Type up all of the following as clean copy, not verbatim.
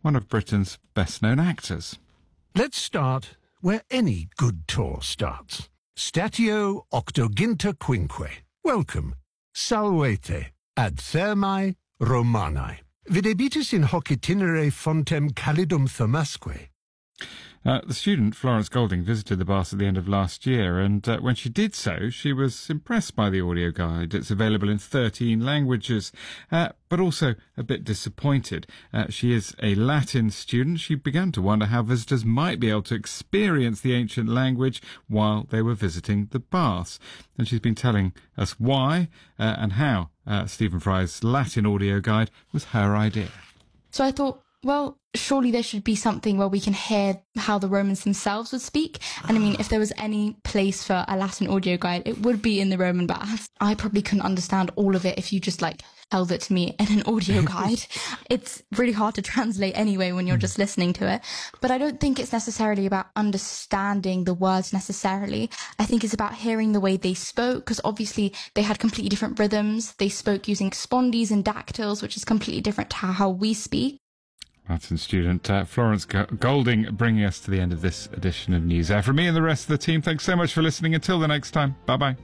one of Britain's best-known actors. Let's start where any good tour starts. Statio octoginta quinque. Welcome. Salvete ad thermae Romanae. Videbitis in hoc itinere fontem calidum Thomasque. The student, Florence Golding, visited the baths at the end of last year, and when she did so, she was impressed by the audio guide. It's available in 13 languages, but also a bit disappointed. She is a Latin student. She began to wonder how visitors might be able to experience the ancient language while they were visiting the baths. And she's been telling us why and how Stephen Fry's Latin audio guide was her idea. So I thought, well, surely there should be something where we can hear how the Romans themselves would speak. And I mean, if there was any place for a Latin audio guide, it would be in the Roman baths. I probably couldn't understand all of it if you just held it to me in an audio guide. It's really hard to translate anyway when you're just listening to it. But I don't think it's necessarily about understanding the words necessarily. I think it's about hearing the way they spoke, because obviously they had completely different rhythms. They spoke using spondies and dactyls, which is completely different to how we speak. Latin student Florence Golding bringing us to the end of this edition of News Air. From me and the rest of the team, thanks so much for listening. Until the next time, bye-bye.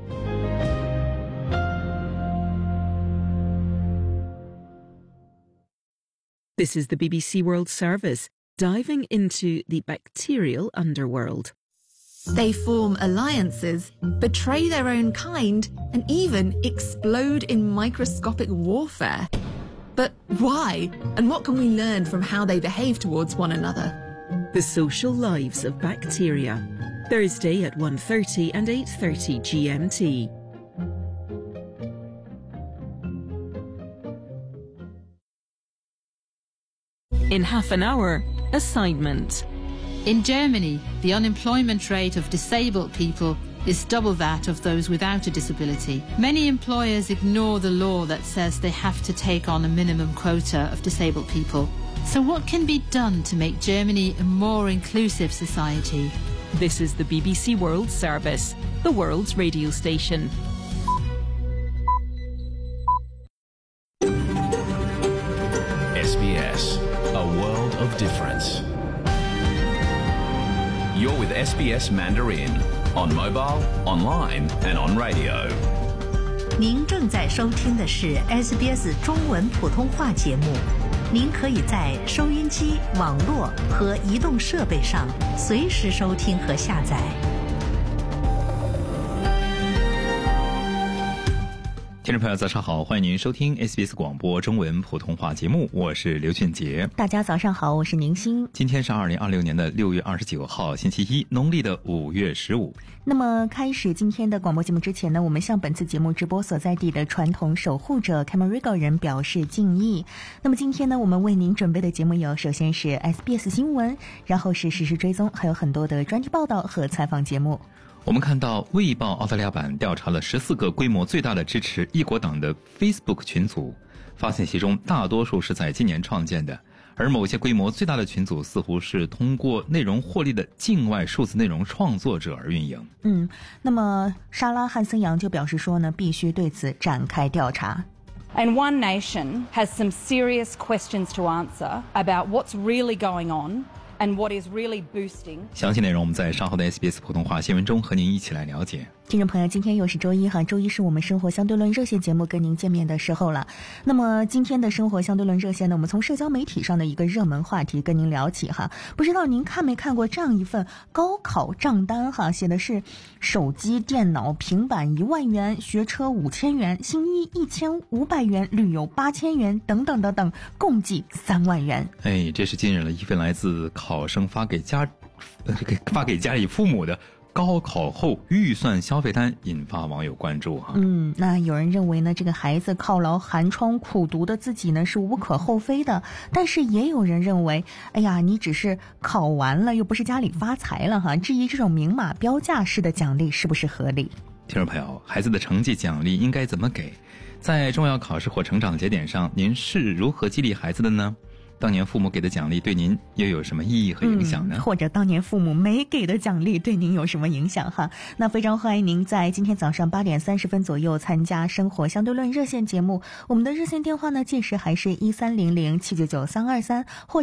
This is the BBC World Service, diving into the bacterial underworld. They form alliances, betray their own kind, and even explode in microscopic warfare. But why? And what can we learn from how they behave towards one another? The Social Lives of Bacteria. Thursday at 1:30 and 8:30 GMT. In half an hour, assignment. In Germany, the unemployment rate of disabled people is double that of those without a disability. Many employers ignore the law that says they have to take on a minimum quota of disabled people. So what can be done to make Germany a more inclusive society? This is the BBC World Service, the world's radio station. SBS, a world of difference. You're with SBS Mandarin on mobile, online and on radio. 您正在收听的是 SBS 中文普通话节目。您可以在收音机、网络和移动设备上随时收听和下载。 听众朋友早上好，欢迎您收听 SBS 广播中文普通话节目，我是刘俊杰。 大家早上好，我是宁欣。 今天是2026年的6月29号星期一，农历的5月15。 那么开始今天的广播节目之前呢，我们向本次节目直播所在地的传统守护者 Camerigo 人表示敬意。那么今天呢，我们为您准备的节目有，首先是 SBS 新闻，然后是实时追踪，还有很多的专题报道和采访节目。 我们看到《卫报》澳大利亚版调查了14个规模最大的支持一国党的 Facebook 群组，发现其中大多数是在今年创建的，而某些规模最大的群组似乎是通过内容获利的境外数字内容创作者而运营。 那么莎拉·汉森杨就表示说呢，必须对此展开调查。 And One Nation has some serious questions to answer about what's really going on.And what is really boosting? 详细内容我们在稍后的 SBS 普通话新闻中和您一起来了解。 听众朋友，今天又是周一哈，周一是我们生活相对论热线节目跟您见面的时候了。那么今天的生活相对论热线呢，我们从社交媒体上的一个热门话题跟您聊起哈。不知道您看没看过这样一份高考账单哈，写的是手机、电脑、平板1万元，学车5000元，新衣1500元，旅游8000元，等等等等，共计3万元。 这是近日了一份来自考生发给家里父母的高考后预算消费单，引发网友关注哈。 那有人认为呢，这个孩子犒劳寒窗苦读的自己呢是无可厚非的，但是也有人认为，哎呀，你只是考完了，又不是家里发财了哈，质疑这种明码标价式的奖励是不是合理？ 听众朋友，孩子的成绩奖励应该怎么给？在重要考试或成长节点上，您是如何激励孩子的呢？当年父母给的奖励对您又有什么意义和影响呢？ 或者当年父母没给的奖励对您有什么影响哈？那非常欢迎您在今天早上8点30分左右参加生活相对论热线节目，我们的热线电话呢，届时还是1300799323，或者